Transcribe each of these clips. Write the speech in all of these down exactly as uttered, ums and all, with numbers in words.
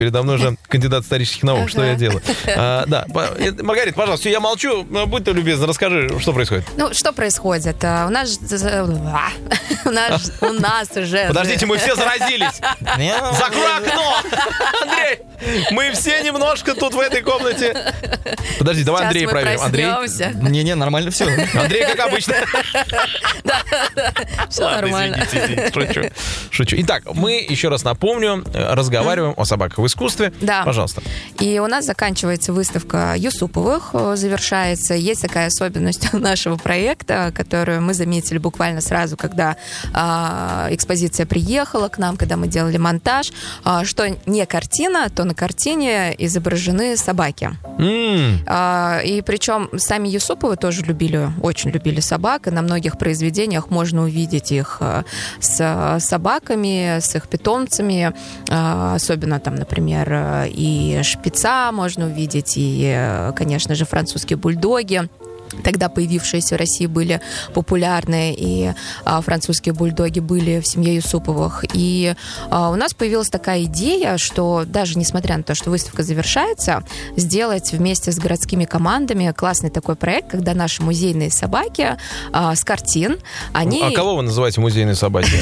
Передо мной же кандидат исторических наук. Что я делаю? А, да, Маргарита, пожалуйста, я молчу. Будь ты любезна, расскажи, что происходит. Ну, что происходит? У нас... У нас, у нас уже... Подождите, мы все заразились. Закрой окно! Андрей, мы все немножко тут в этой комнате. Подожди, давай Андрея проверим. Андрей? Не-не, нормально все. Андрей, как обычно. Да, все нормально. Шучу. Шучу. Итак, мы еще раз напомню, разговариваем о собаках в искусстве. Да. Пожалуйста. И у нас заканчивается выставка Юсуповых, завершается. Есть такая особенность нашего проекта, которую мы заметили буквально сразу, когда а, экспозиция приехала к нам, когда мы делали монтаж, а, что не картина, то на картине изображены собаки. Mm. А, и причем сами Юсуповы тоже любили, очень любили собак, и на многих произведениях можно увидеть их с собаками, с их питомцами, а, особенно там, например, и шпица можно увидеть, и, конечно же, французские бульдоги. Тогда появившиеся в России были популярны, и а, французские бульдоги были в семье Юсуповых. И а, у нас появилась такая идея, что даже несмотря на то, что выставка завершается, сделать вместе с городскими командами классный такой проект, когда наши музейные собаки а, с картин, они... А кого вы называете музейные собаки?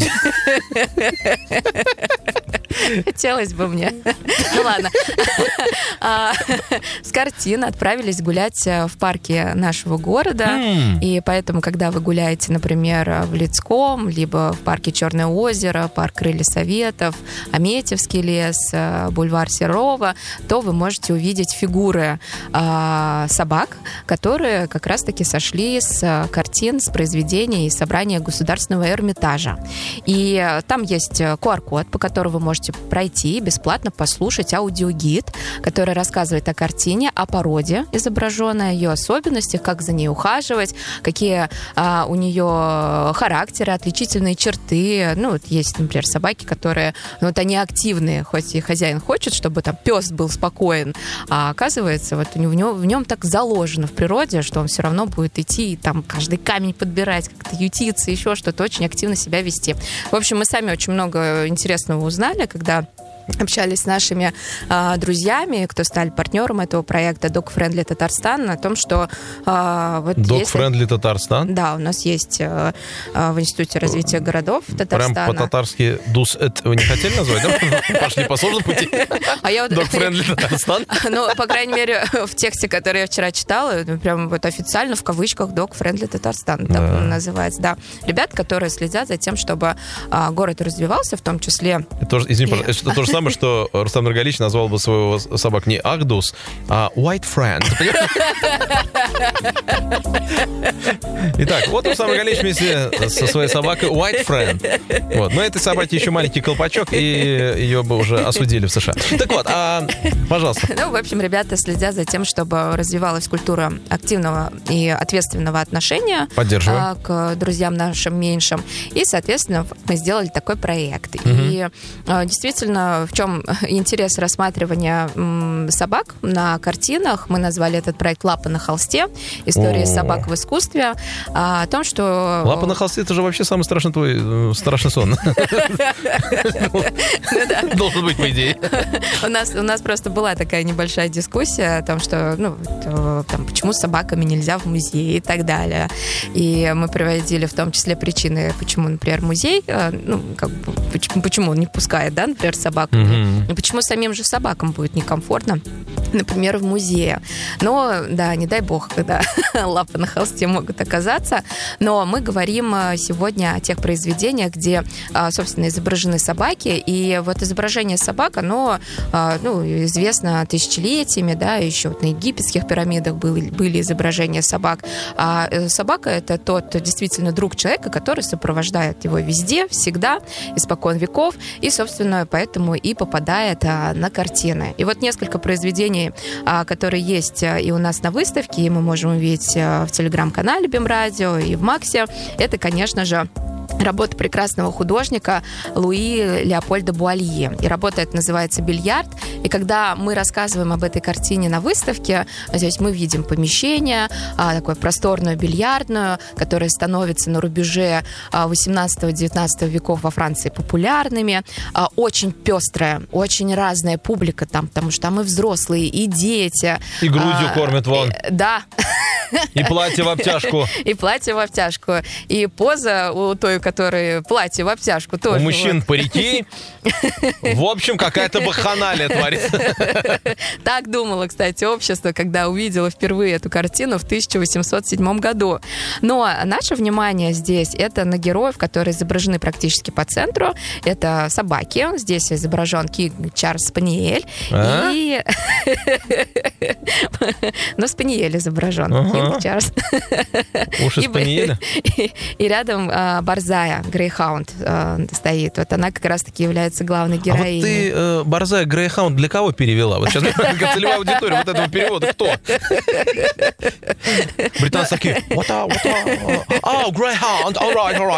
Хотелось бы мне. Ну ладно. С картин отправились гулять в парке нашего города. Mm. И поэтому, когда вы гуляете, например, в Лицком, либо в парке Черное озеро, парк Крылья Советов, Аметьевский лес, бульвар Серова, то вы можете увидеть фигуры э, собак, которые как раз-таки сошли с картин, с произведений и собрания Государственного Эрмитажа. И там есть ку ар-код, по которому вы можете пройти, бесплатно послушать аудиогид, который рассказывает о картине, о породе изображенной, ее особенностях, как за ней ухаживать, какие а, у нее характеры, отличительные черты. Ну, вот есть, например, собаки, которые, ну, вот они активные, хоть и хозяин хочет, чтобы там пес был спокоен, а оказывается, вот у него, в нем так заложено в природе, что он все равно будет идти и там каждый камень подбирать, как-то ютиться, еще что-то, очень активно себя вести. В общем, мы сами очень много интересного узнали, когда общались с нашими а, друзьями, кто стали партнером этого проекта Dog Friendly Татарстан, о том, что а, вот Dog если... Friendly Татарстан? Да, у нас есть а, в Институте развития городов Татарстана. Прям по-татарски дус это вы не хотели назвать, да? Пошли по сложному пути. Dog Friendly Татарстан? Ну, по крайней мере, в тексте, который я вчера читала, прям вот официально в кавычках Dog Friendly Татарстан так называется, да. Ребят, которые следят за тем, чтобы город развивался, в том числе... Извини, пожалуйста, это тоже самое, что Рустам Нургалиевич назвал бы своего собак не Агдус, а White Friend. Итак, вот Рустам Нургалиевич вместе со своей собакой White Friend. Вот. Но этой собаке еще маленький колпачок, и ее бы уже осудили в США. Так вот, а, пожалуйста. Ну, в общем, ребята следят за тем, чтобы развивалась культура активного и ответственного отношения а, к друзьям нашим меньшим. И, соответственно, мы сделали такой проект. Угу. И а, действительно, в чем интерес рассматривания м, собак на картинах? Мы назвали этот проект «Лапы на холсте. История собак в искусстве». А, о том, что... Лапы на холсте — это же вообще самый страшный твой страшный сон. Должен быть, по идее. У нас, у нас просто была такая небольшая дискуссия о том, что, ну, то, там, почему с собаками нельзя в музей и так далее. И мы приводили в том числе причины, почему, например, музей, ну, как бы, почему, почему он не пускает, да, например, собак. Mm-hmm. Почему самим же собакам будет некомфортно, например, в музее. Но, да, не дай бог, когда лапы на холсте могут оказаться. Но мы говорим сегодня о тех произведениях, где, собственно, изображены собаки. И вот изображение собак, оно, ну, известно тысячелетиями, да, еще вот на египетских пирамидах были, были изображения собак. А собака — это тот действительно друг человека, который сопровождает его везде, всегда, испокон веков. И, собственно, поэтому и попадает а, на картины. И вот несколько произведений, а, которые есть а, и у нас на выставке, и мы можем увидеть а, в телеграм-канале БИМ Радио и в Максе. Это, конечно же, работа прекрасного художника Луи Леопольда Буалье. И работа эта называется «Бильярд». И когда мы рассказываем об этой картине на выставке, здесь мы видим помещение, такое просторную бильярдную, которая становится на рубеже восемнадцатого-девятнадцатого веков во Франции популярными. Очень пестрая, очень разная публика там, потому что там и взрослые, и дети. И грудью а, кормят вон. И, да. И платье в обтяжку. И платье в обтяжку. И поза у той, которая платье в обтяжку тоже. У мужчин вот. парики. В общем, какая-то баханалия творится. Так думало, кстати, общество, когда увидело впервые эту картину в тысяча восемьсот седьмом году. Но наше внимание здесь это на героев, которые изображены практически по центру. Это собаки. Здесь изображен Кинг Чарльз Спаниель. А? И... Но Спаниель изображен. Ага. Кинг Чарльз. Уши Спаниеля. И, и рядом а, Борзая, Грейхаунд, а, стоит. Вот она как раз-таки является главной героиней. А вот ты э, Борзая, Грейхаунд для кого перевела? Вот сейчас целевая аудитория вот этого перевода кто? Британцы такие, what a, what a, oh, Greyhound, all right, all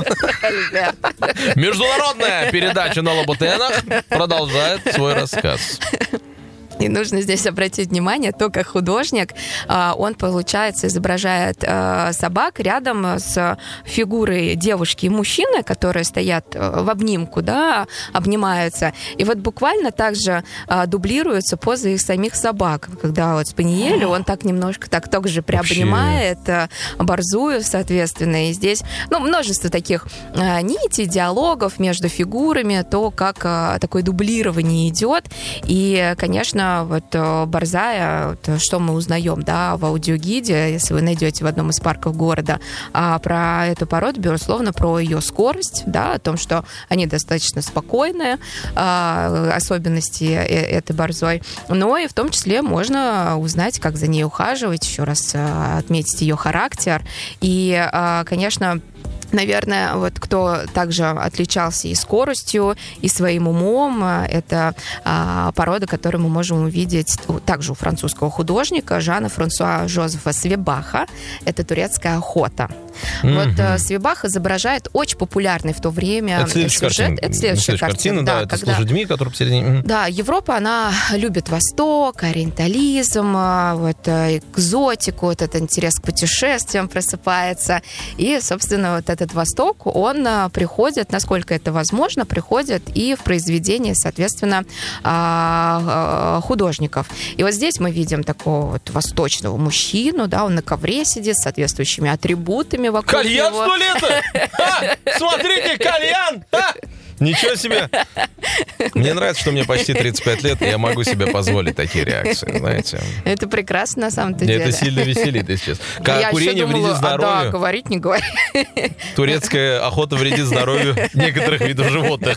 right. Международная передача на Лабутенах продолжает свой рассказ. И нужно здесь обратить внимание, то, как художник, он, получается, изображает собак рядом с фигурой девушки и мужчины, которые стоят в обнимку, да, обнимаются. И вот буквально также дублируются позы их самих собак. Когда вот Спаниелю, он так немножко так также приобнимает Борзую, соответственно. И здесь, ну, множество таких нитей, диалогов между фигурами, то, как такое дублирование идет. И, конечно, вот Борзая, вот, что мы узнаем, да, в аудиогиде, если вы найдете в одном из парков города, а, про эту породу, безусловно, про ее скорость, да, о том, что они достаточно спокойные, а, особенности этой борзой, но и в том числе можно узнать, как за ней ухаживать, еще раз а, отметить ее характер. И, а, конечно, наверное, вот кто также отличался и скоростью, и своим умом, это а, порода, которую мы можем увидеть также у французского художника Жана Франсуа Жозефа Свебаха. Это турецкая охота. Mm-hmm. Вот а, Свебах изображает очень популярный в то время это сюжет. Картина. Это следующая картина. картина да, да, это когда... с лошадьми, которые посередине. Mm-hmm. Да, Европа, она любит Восток, ориентализм, вот, экзотику, вот этот интерес к путешествиям просыпается. И, собственно, вот это этот Восток, он приходит, насколько это возможно, приходит и в произведения, соответственно, художников. И вот здесь мы видим такого вот восточного мужчину, да, он на ковре сидит с соответствующими атрибутами вокруг кальян него. Сто лет! Смотрите, кальян! А! Ничего себе! Мне нравится, что мне почти тридцать пять лет, и я могу себе позволить такие реакции, знаете. Это прекрасно, на самом-то деле. Это сильно веселит, если честно. Я Курение думала, вредит здоровью. А, да, говорить не говорить. Турецкая охота вредит здоровью некоторых видов животных.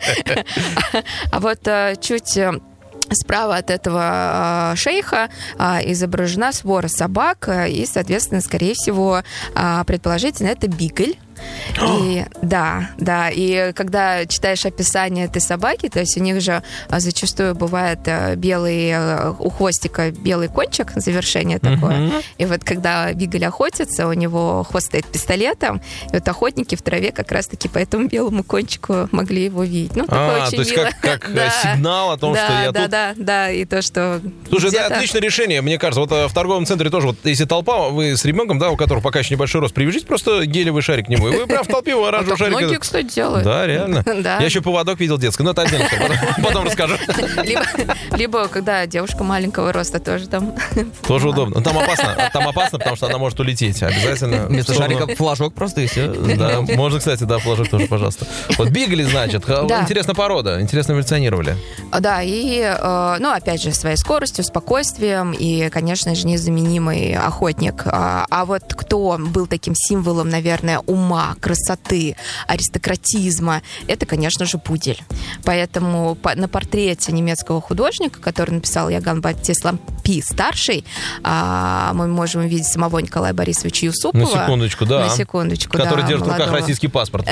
А вот чуть... Справа от этого э, шейха э, изображена свора собак, э, и, соответственно, скорее всего, э, предположительно, это бигль. И, да, да, и когда читаешь описание этой собаки, то есть у них же зачастую бывает белый, у хвостика белый кончик, завершение такое, mm-hmm. и вот когда бигль охотится, у него хвост стоит пистолетом, и вот охотники в траве как раз-таки по этому белому кончику могли его видеть. Ну, такое а, очень то есть мило. как, как да. сигнал о том, да, что я да, тут... Да, да, да, и то, что Слушай, где-то... это отличное решение, мне кажется. Вот в торговом центре тоже, вот если толпа, вы с ребенком, да, у которого пока еще небольшой рост, привяжите просто гелевый шарик к нему, и вы прям в толпе его оранжевого шарика. Многие, кстати, делают. Да, реально. Да. Я еще поводок видел детский, но это отдельно, потом, потом расскажу. Либо, либо когда девушка маленького роста тоже там. Тоже удобно. Там опасно, там опасно, потому что она может улететь. Обязательно. Вместо шарика флажок просто и все. Да, можно, кстати, да, флажок тоже, пожалуйста. Вот бигли, значит, да. Интересная порода, интересно эволюционировали. Да, и, ну, опять же, своей скоростью, спокойствием и, конечно же, незаменимый охотник. А вот кто был таким символом, наверное, ума, красоты, аристократизма, это, конечно же, пудель. Поэтому на портрете немецкого художника, который написал Яган Баптист Пи-старший, а, мы можем увидеть самого Николая Борисовича Юсупова. На секундочку, да. На секундочку, Который да, держит в руках молодого. российский паспорт.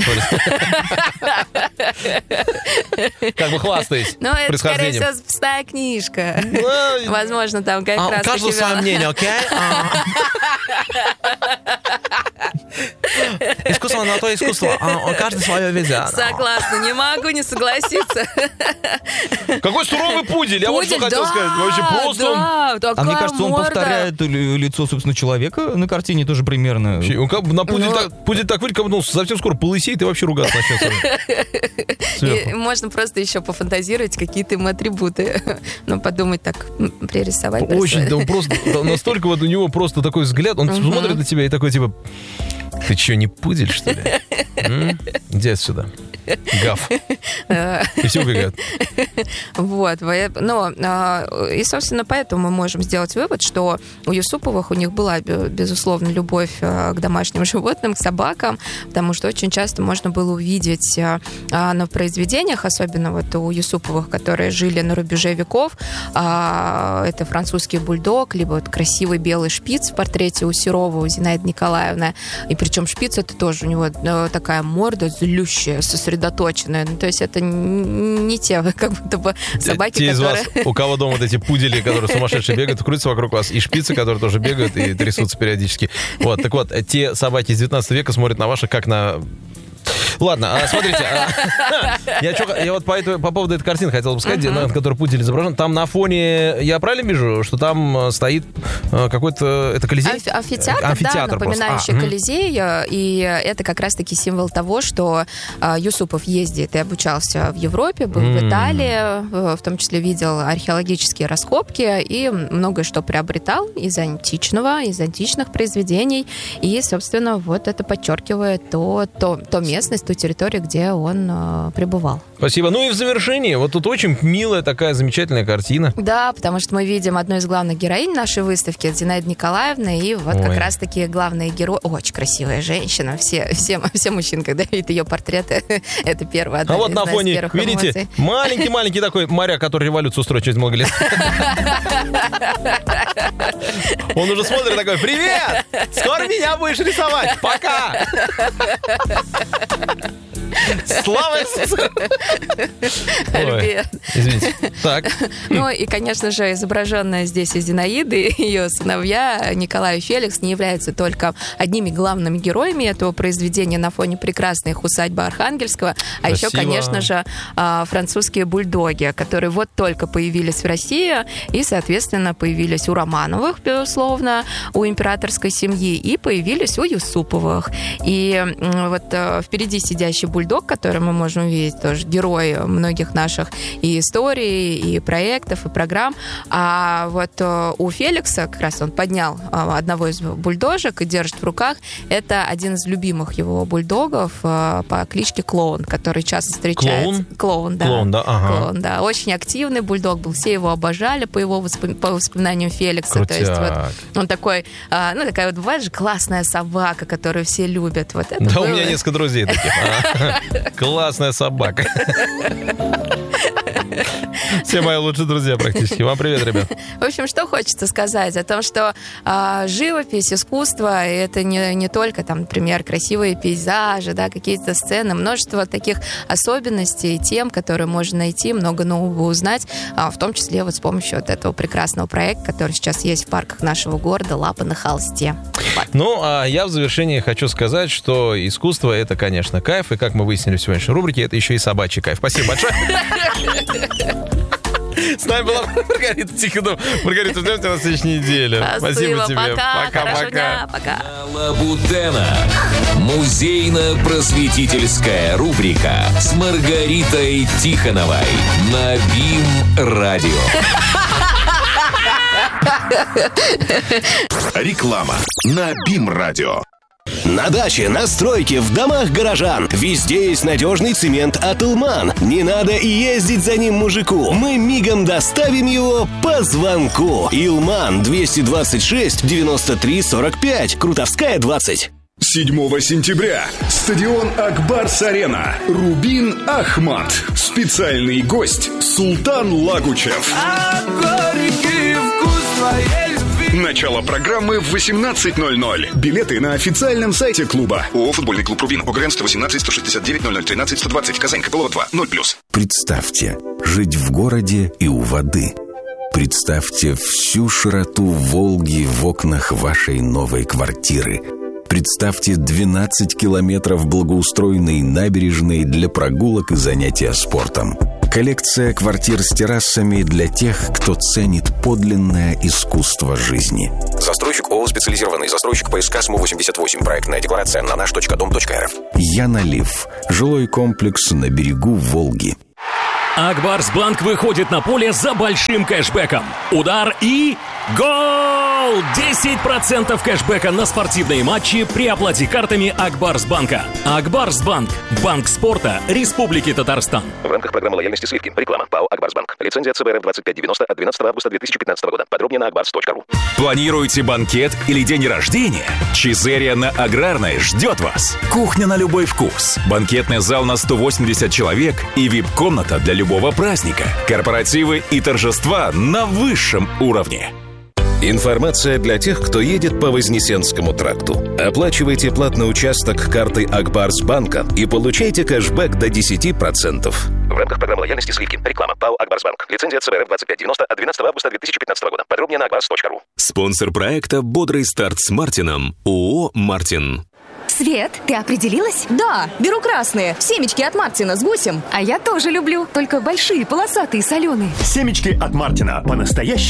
Как бы хвастаясь Ну, это, скорее происхождением. всего, пустая книжка. Ну, Возможно, там как а, раз у каждого таки свое вела. мнение, окей? А. Искусство на то искусство. А, каждый свое везет. Согласна, не могу не согласиться. Какой суровый пудель, я вот что Пудель, хотел да, сказать. Вообще просто он... да, такая А мне кажется, он морда. повторяет ли- лицо, собственно, человека на картине тоже примерно. Вообще, он как бы на пудель, Ну. так, пудель так выглядит, как будто он совсем скоро полысеет и вообще ругаться начнет. Сверху. И можно просто еще пофантазировать какие-то ему атрибуты. Ну, подумать так, м, пририсовать. Очень, присвоить. да, он просто, да, настолько вот у него просто такой взгляд, он Мгм. смотрит на тебя и такой, типа, ты что, не пудель, что ли? М? Иди отсюда. Гав. И все убегают. Вот, во- ну, а, и, собственно, поэтому мы можем сделать вывод, что у Юсуповых у них была, бе- безусловно, любовь а, к домашним животным, к собакам, потому что очень часто можно было увидеть а, а, на произведениях, особенно вот у Юсуповых, которые жили на рубеже веков, а, это французский бульдог, либо вот красивый белый шпиц в портрете у Серова, у Зинаиды Николаевны, и причем шпиц это тоже у него э, такая морда злющая, сосредоточенная, ну, то есть это н- не те, как будто бы собаки, Те из которые... вас, у кого дома вот эти пудели, которые сумасшедшие бегают, крутятся вокруг вас, и шпицы, которые тоже бегают и трясутся периодически. Вот, так вот, те собаки из девятнадцатого века смотрят на ваши как на... Ладно, а, смотрите, а, я, чё, я вот по, этому- по поводу этой картины хотел бы сказать, Uh-huh. на которой пудель изображен. Там на фоне, я правильно вижу, что там э, стоит э, какой-то, это Колизей? Амфи- Амфитеатр, Амфитеатр да, просто. напоминающий А, мгм. Колизей, э, и это как раз-таки символ того, что э, Юсупов ездит и обучался в Европе, был М. в Италии, э, в том числе видел археологические раскопки и многое что приобретал из античного, из античных произведений, и, собственно, вот это подчеркивает то, то, то местность, ту территорию, где он э, пребывал. Спасибо. Ну и в завершении, вот тут очень милая такая замечательная картина. Да, потому что мы видим одну из главных героинь нашей выставки, это Зинаида Николаевна, и вот Ой. как раз-таки главные герои... Очень красивая женщина. Все, все, все мужчины, когда видят ее портреты, это первое. А вот на фоне, видите, маленький-маленький такой моряк, который революцию устроит через много лет. Он уже смотрит такой: привет! Скоро меня будешь рисовать! Пока! Слава СССР! Ой, Альберт. извините. Так. Ну и, конечно же, изображенная здесь и Зинаида, и ее сыновья Николай и Феликс не являются только одними главными героями этого произведения на фоне прекрасной их усадьбы Архангельского, а еще, Спасибо. конечно же, а, французские бульдоги, которые вот только появились в России и, соответственно, появились у Романовых, безусловно, у императорской семьи, и появились у Юсуповых. И м, вот э, впереди сидящий бульдог, который мы можем увидеть, тоже герой многих наших и историй, и проектов, и программ. А вот э, у Феликса, как раз он поднял э, одного из бульдожек и держит в руках, это один из любимых его бульдогов э, по кличке Клоун, который часто встречается. Клоун? Клоун, да. Клоун, да, ага. Клоун, да. Очень активный бульдог был, все его обожали по его воспом- по воспоминаниям Феликса. Крутяк. То есть вот он такой, а, ну такая вот бывает же классная собака, которую все любят. Вот это Да, было. у меня несколько друзей таких. А, классная собака. Все мои лучшие друзья практически. Вам привет, ребят. В общем, что хочется сказать о том, что а, живопись, искусство, и это не, не только, там, например, красивые пейзажи, да, какие-то сцены, множество таких особенностей, тем, которые можно найти, много нового узнать, а, в том числе вот с помощью вот этого прекрасного проекта, который сейчас есть в парках нашего города «Лапа на холсте». Ну, а я в завершении хочу сказать, что искусство — это, конечно, кайф, и, как мы выяснили в сегодняшней рубрике, это еще и собачий кайф. Спасибо большое. С нами была Маргарита Тихонова. Маргарита, ждем тебя на следующей неделе. Спасибо тебе. Пока. Хорошего Пока-пока. дня. Пока. Лабутена. Музейно-просветительская рубрика с Маргаритой Тихоновой на БИМ-радио. Реклама на БИМ-радио. На даче, на стройке, в домах горожан. Везде есть надежный цемент от «Илман». Не надо и ездить за ним мужику. Мы мигом доставим его по звонку. «Илман» двести двадцать шесть девяносто три сорок пять. Крутовская, двадцать. седьмого сентября. Стадион Акбарс-Арена. Рубин Ахмат. Специальный гость Султан Лагучев. А горький вкус твоей любви. Начало программы в восемнадцать ноль ноль. Билеты на официальном сайте клуба. ООО «Футбольный клуб «Рубин». ОГРН сто восемнадцать сто шестьдесят девять ноль ноль тринадцать сто двадцать. Казань, Копылова два, ноль плюс. Представьте, жить в городе и у воды. Представьте всю широту Волги в окнах вашей новой квартиры. Представьте двенадцать километров благоустроенной набережной для прогулок и занятия спортом. Коллекция квартир с террасами для тех, кто ценит подлинное искусство жизни. Застройщик ООО «Специализированный застройщик ПСК СМУ восемьдесят восемь. Проектная декларация на наш точка дом точка эр эф. Янолив. Жилой комплекс на берегу Волги. Акбарсбанк выходит на поле за большим кэшбэком. Удар и... гол! десять процентов кэшбэка на спортивные матчи при оплате картами Акбарсбанка. Акбарсбанк. Банк спорта Республики Татарстан. В рамках программы лояльности сливки. Реклама. ПАО «Акбарсбанк». Лицензия ЦБРФ двадцать пять девяносто от двенадцатого августа две тысячи пятнадцатого года. Подробнее на акбарс точка ру. Планируете банкет или день рождения? Чизерия на Аграрной ждет вас. Кухня на любой вкус. Банкетный зал на сто восемьдесят человек и вип-комната для любого праздника. Корпоративы и торжества на высшем уровне. Информация для тех, кто едет по Вознесенскому тракту. Оплачивайте платный участок картой Акбарсбанка и получайте кэшбэк до десять процентов. В рамках программы лояльности сливки. Реклама. ПАО «Акбарсбанк». Лицензия ЦБРФ двадцать пять девяносто от двенадцатого августа две тысячи пятнадцатого года. Подробнее на акбарс точка ру. Спонсор проекта «Бодрый старт с Мартином» ООО «Мартин». Свет, ты определилась? Да, беру красные. Семечки от Мартина с гусем. А я тоже люблю, только большие, полосатые, соленые. Семечки от Мартина. По-настоящему